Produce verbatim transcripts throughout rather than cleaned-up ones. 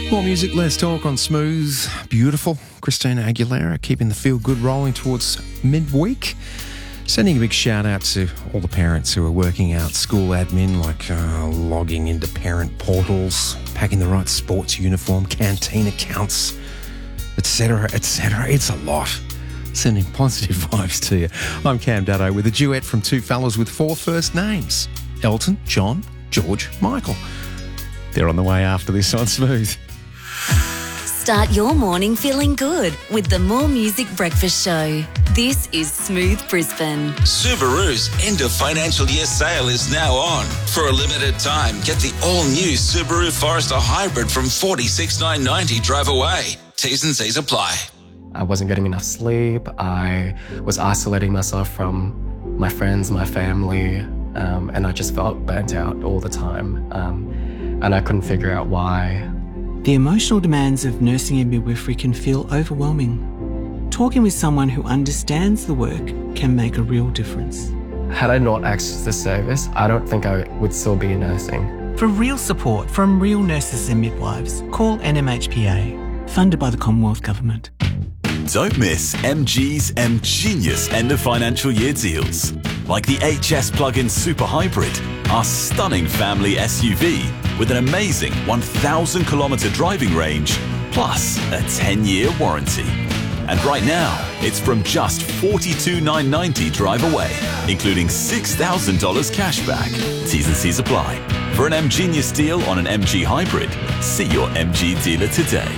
More music, less talk on Smooth. Beautiful. Christina Aguilera keeping the feel good rolling towards midweek. Sending a big shout out to all the parents who are working out school admin, like uh, logging into parent portals, packing the right sports uniform, canteen accounts, et cetera, et cetera. It's a lot. Sending positive vibes to you. I'm Cam Daddo with a duet from two fellas with four first names. Elton, John, George, Michael. They're on the way after this on Smooth. Start your morning feeling good with the More Music Breakfast Show. This is Smooth Brisbane. Subaru's end of financial year sale is now on. For a limited time, get the all-new Subaru Forester Hybrid from forty-six thousand nine hundred ninety drive away. T's and C's apply. I wasn't getting enough sleep. I was isolating myself from my friends, my family, um, and I just felt burnt out all the time. Um, and I couldn't figure out why. The emotional demands of nursing and midwifery can feel overwhelming. Talking with someone who understands the work can make a real difference. Had I not accessed this service, I don't think I would still be nursing. For real support from real nurses and midwives, call N M H P A, funded by the Commonwealth Government. Don't miss M G's M Genius end of financial year deals. Like the H S plug-in Super Hybrid, our stunning family S U V with an amazing one thousand kilometre driving range, plus a ten-year warranty. And right now, it's from just forty-two thousand nine hundred ninety drive away, including six thousand dollars cash back. T's and C's apply. For an M Genius deal on an M G Hybrid, see your M G dealer today.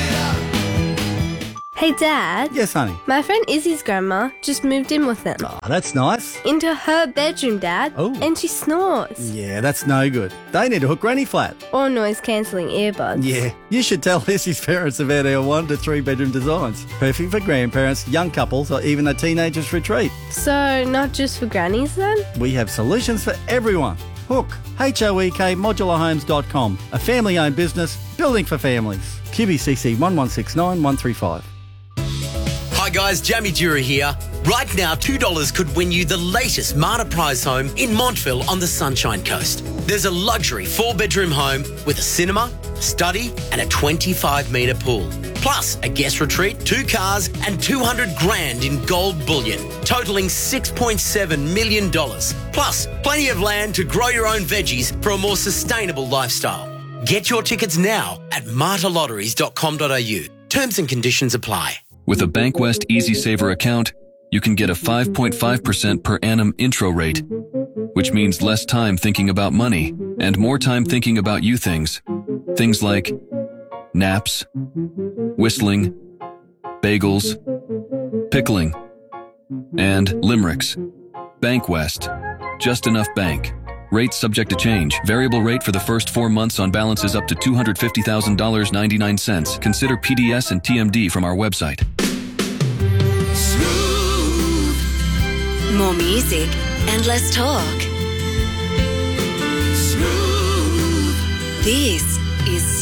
Hey Dad. Yes, honey. My friend Izzy's grandma just moved in with them. Oh, that's nice. Into her bedroom, Dad. Oh. And she snores. Yeah, that's no good. They need to hook Granny flat. Or noise-cancelling earbuds. Yeah, you should tell Izzy's parents about our one to three bedroom designs. Perfect for grandparents, young couples, or even a teenager's retreat. So, not just for grannies then? We have solutions for everyone. Hook, H O E K modular homes dot com, a family-owned business building for families. Q B C C one one six nine one three five. Hi guys, Jamie Dura here. Right now, two dollars could win you the latest Marta Prize home in Montville on the Sunshine Coast. There's a luxury four-bedroom home with a cinema, study and a twenty-five metre pool. Plus a guest retreat, two cars and two hundred grand in gold bullion, totalling six point seven million dollars. Plus plenty of land to grow your own veggies for a more sustainable lifestyle. Get your tickets now at marta lotteries dot com dot a u. Terms and conditions apply. With a Bankwest Easy Saver account, you can get a five point five percent per annum intro rate, which means less time thinking about money and more time thinking about you things. Things like naps, whistling, bagels, pickling, and limericks. Bankwest. Just enough bank. Rates subject to change. Variable rate for the first four months on balances up to two hundred fifty thousand dollars and ninety-nine cents. Consider P D S and T M D from our website. Smooth. More music and less talk. Smooth. This is